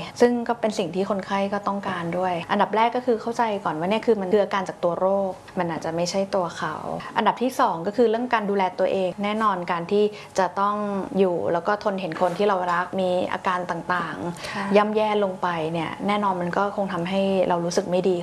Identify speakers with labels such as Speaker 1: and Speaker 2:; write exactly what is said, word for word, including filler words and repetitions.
Speaker 1: ซึ่งก็เป็นสิ่งที่คนไข้ก็ต้องการด้วยอันดับแรกก็คือเข้าใจก่อนว่าเนี่ยคือมันคืออาการจากตัวโรคมันอาจจะไม่ใช่ตัวเขาอันดับที่สองก็คือเรื่องการดูแลตัวเองแน่นอนการที่จะต้องอยู่แล้วก็ทนเห็นคนที่เรารักมีอาการต่างๆย่ำแย่ลงไปเนี่ยแน่นอนมันก็คงทำให้เรารู้สึกไม่ดี